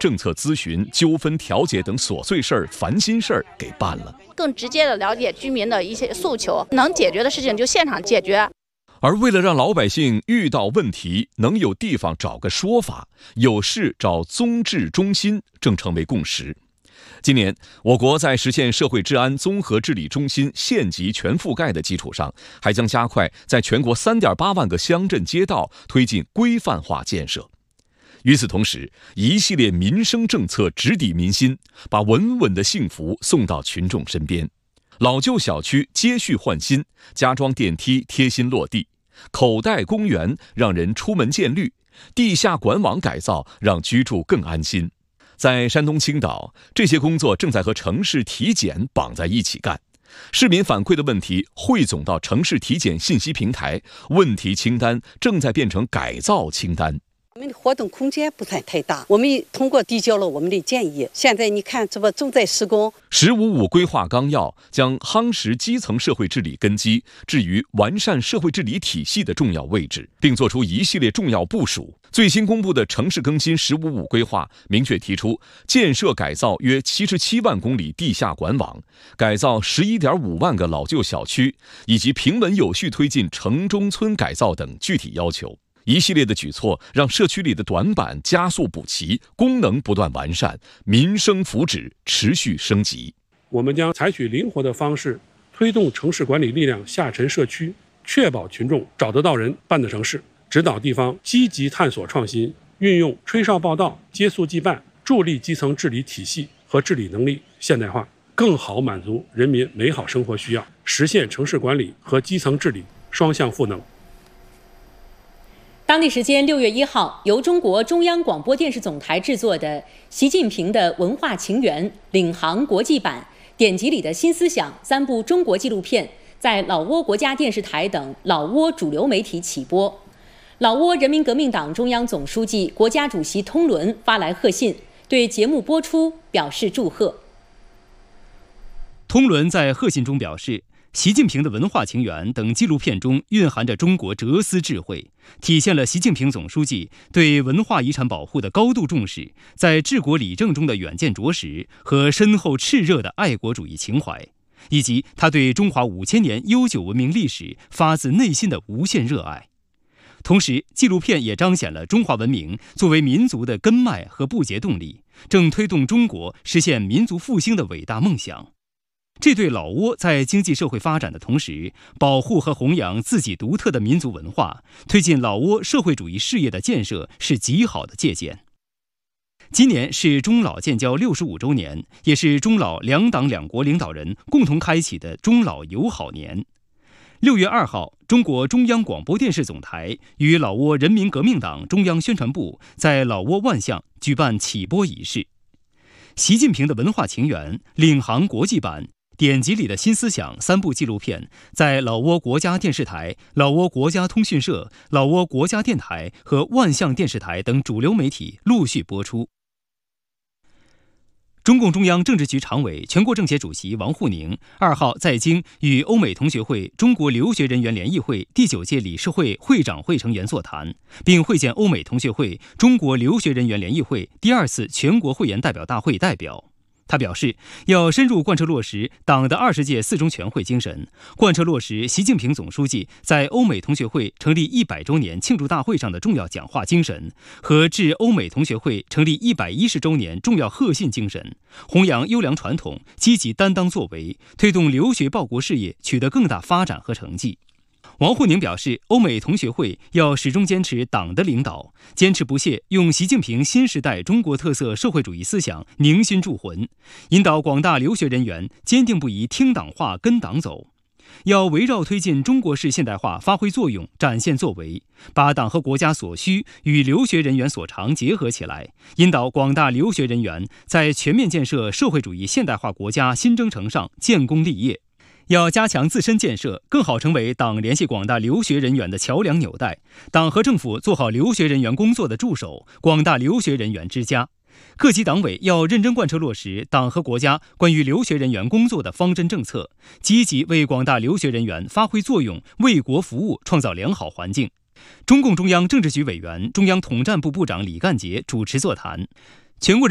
政策咨询、纠纷调解等琐碎事儿、烦心事儿给办了， 更直接的了解居民的一些诉求，能解决的事情就现场解决。 而为了让老百姓遇到问题能有地方找个说法，有事找综治中心正成为共识。今年，我国在实现社会治安综合治理中心县级全覆盖的基础上，还将加快在全国3.8万个乡镇街道推进规范化建设。与此同时，一系列民生政策直抵民心，把稳稳的幸福送到群众身边。老旧小区接续换新，加装电梯贴心落地，口袋公园让人出门见绿，地下管网改造让居住更安心。在山东青岛，这些工作正在和城市体检绑在一起干。市民反馈的问题汇总到城市体检信息平台，问题清单正在变成改造清单。 我们的活动空间不算太大，我们通过递交了我们的建议。现在你看，这不正在施工。 “15+5”规划纲要将夯实基层社会治理根基置于完善社会治理体系的重要位置，并作出一系列重要部署。最新公布的城市更新“15+5”规划明确提出，建设改造约77万公里地下管网，改造11.5万个老旧小区，以及平稳有序推进城中村改造等具体要求。一系列的举措让社区里的短板加速补齐，功能不断完善，民生福祉持续升级。 我们将采取灵活的方式，推动城市管理力量下沉社区，确保群众找得到人办得成事，指导地方积极探索创新，运用吹哨报到、接速即办，助力基层治理体系和治理能力现代化，更好满足人民美好生活需要，实现城市管理和基层治理双向赋能。 当地时间6月1号，由中国中央广播电视总台制作的《习近平的文化情缘》领航国际版、典籍里的新思想3部中国纪录片，在老挝国家电视台等老挝主流媒体起播。老挝人民革命党中央总书记、国家主席通伦发来贺信，对节目播出表示祝贺。 通伦在贺信中表示，习近平的文化情缘等纪录片中蕴含着中国哲思智慧，体现了习近平总书记对文化遗产保护的高度重视，在治国理政中的远见卓识和深厚炽热的爱国主义情怀，以及他对中华5000年悠久文明历史发自内心的无限热爱。同时，纪录片也彰显了中华文明作为民族的根脉和不竭动力，正推动中国实现民族复兴的伟大梦想。这对老挝在经济社会发展的同时，保护和弘扬自己独特的民族文化，推进老挝社会主义事业的建设是极好的借鉴。今年是中老建交65周年，也是中老两党两国领导人共同开启的中老友好年。6月2号，中国中央广播电视总台与老挝人民革命党中央宣传部在老挝万象举办起播仪式。习近平的文化情缘领航国际版、典籍里的新思想3部纪录片在老挝国家电视台、老挝国家通讯社、老挝国家电台和万象电视台等主流媒体陆续播出。中共中央政治局常委、全国政协主席王沪宁2号在京与欧美同学会中国留学人员联谊会第9届理事会会长会成员座谈，并会见欧美同学会中国留学人员联谊会第2次全国会员代表大会代表。他表示，要深入贯彻落实党的20届4中全会精神，贯彻落实习近平总书记在欧美同学会成立100周年庆祝大会上的重要讲话精神和致欧美同学会成立110周年重要贺信精神，弘扬优良传统，积极担当作为，推动留学报国事业取得更大发展和成绩。王沪宁表示，欧美同学会要始终坚持党的领导，坚持不懈用习近平新时代中国特色社会主义思想凝心铸魂，引导广大留学人员坚定不移听党话跟党走。要围绕推进中国式现代化发挥作用，展现作为，把党和国家所需与留学人员所长结合起来，引导广大留学人员在全面建设社会主义现代化国家新征程上建功立业。要加强自身建设，更好成为党联系广大留学人员的桥梁纽带，党和政府做好留学人员工作的助手，广大留学人员之家。各级党委要认真贯彻落实党和国家关于留学人员工作的方针政策，积极为广大留学人员发挥作用，为国服务创造良好环境。中共中央政治局委员、中央统战部部长李干杰主持座谈，全国